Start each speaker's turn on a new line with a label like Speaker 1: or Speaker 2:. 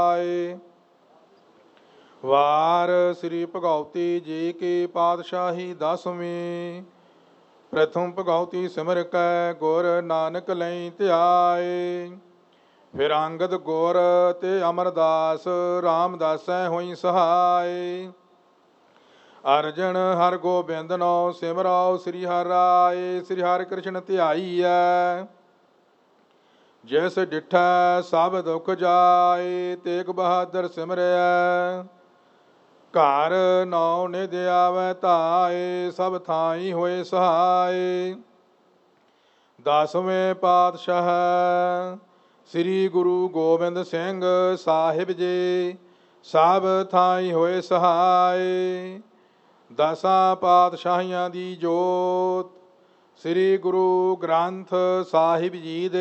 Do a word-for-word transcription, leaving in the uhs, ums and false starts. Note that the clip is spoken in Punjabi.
Speaker 1: ਵਾਰ ਸ੍ਰੀ ਭਗਉਤੀ ਜੀ ਕੀ ਪਾਤਸ਼ਾਹੀ ਦਸਵੀਂ। ਪ੍ਰਥਮ ਭਗਉਤੀ ਸਿਮਰ ਕੈ ਗੁਰ ਨਾਨਕ ਲਈ ਧਿਆਏ। ਫਿਰ ਅੰਗਦ ਗੁਰ ਤੇ ਅਮਰਦਾਸ ਰਾਮਦਾਸੈ ਹੋਈ ਸਹਾਏ। ਅਰਜਨ ਹਰ ਗੋਬਿੰਦ ਨੋ ਸਿਮਰਾਓ ਸ੍ਰੀ ਹਰਿ ਰਾਏ। ਸ੍ਰੀ ਹਰਿ ਕ੍ਰਿਸ਼ਨ ਧਿਆਈਐ ਜਿਸ ਡਿਠੈ ਸਭ ਦੁਖ ਜਾਏ। ਤੇਗ ਬਹਾਦਰ ਸਿਮਰਿਐ ਘਰ ਨੌ ਨਿਧ ਆਵੈ ਧਾਏ। ਸਭ ਥਾਈ ਹੋਏ ਸਹਾਏ। ਦਸਵੇਂ ਪਾਤਸ਼ਾਹ ਸ੍ਰੀ ਗੁਰੂ ਗੋਬਿੰਦ ਸਿੰਘ ਸਾਹਿਬ ਜੀ ਸਭ ਥਾਈ ਹੋਏ ਸਹਾਏ। ਦਸਾਂ ਪਾਤਸ਼ਾਹੀਆਂ ਦੀ ਜੋਤ ਸ੍ਰੀ ਗੁਰੂ ਗ੍ਰੰਥ ਸਾਹਿਬ ਜੀ ਦੇ